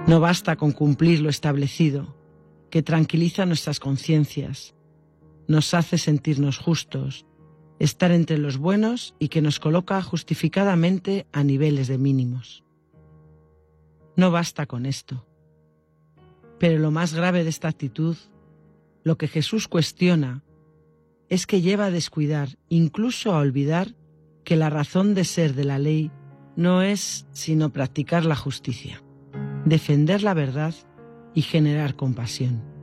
No basta con cumplir lo establecido, que tranquiliza nuestras conciencias, nos hace sentirnos justos, estar entre los buenos y que nos coloca justificadamente a niveles de mínimos. No basta con esto. Pero lo más grave de esta actitud, lo que Jesús cuestiona, es que lleva a descuidar, incluso a olvidar, que la razón de ser de la ley no es sino practicar la justicia, defender la verdad y generar compasión.